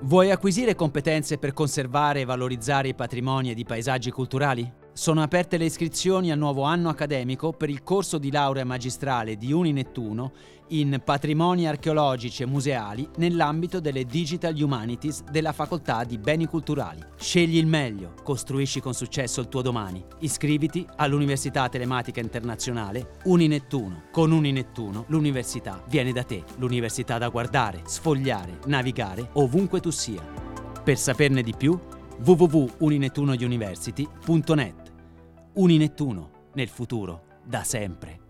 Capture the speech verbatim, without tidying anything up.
Vuoi acquisire competenze per conservare e valorizzare i patrimoni ed i paesaggi culturali? Sono aperte le iscrizioni al nuovo anno accademico per il corso di laurea magistrale di Uninettuno in Patrimoni archeologici e museali nell'ambito delle Digital Humanities della Facoltà di Beni Culturali. Scegli il meglio, costruisci con successo il tuo domani. Iscriviti all'Università Telematica Internazionale Uninettuno. Con Uninettuno l'università viene da te, l'università da guardare, sfogliare, navigare ovunque tu sia. Per saperne di più, w w w punto uninettuno university punto net. Uninettuno, nel futuro, da sempre.